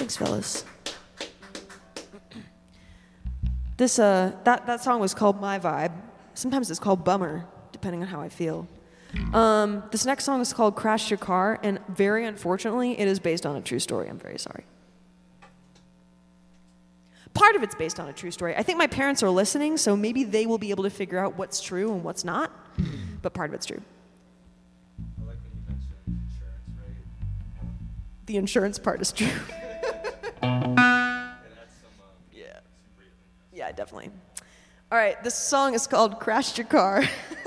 Thanks, fellas. This that song was called My Vibe. Sometimes it's called Bummer, depending on how I feel. This next song is called Crash Your Car, and very unfortunately, it is based on a true story. I'm very sorry. Part of it's based on a true story. I think my parents are listening, so maybe they will be able to figure out what's true and what's not, but part of it's true. I like when you mentioned insurance, right? The insurance part is true. It adds some, Yeah. some breathing. Yeah, definitely. All right, this song is called Crashed Your Car.